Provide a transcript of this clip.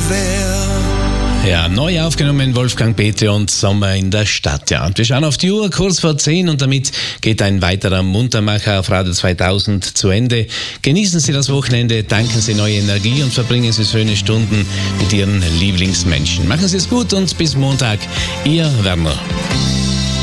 wär. Ja, neu aufgenommen Wolfgang Petri und Sommer in der Stadt. Ja, und wir schauen auf die Uhr, kurz vor 10 und damit geht ein weiterer Muntermacher auf Radio 2000 zu Ende. Genießen Sie das Wochenende, tanken Sie neue Energie und verbringen Sie schöne Stunden mit Ihren Lieblingsmenschen. Machen Sie es gut und bis Montag. Ihr Werner.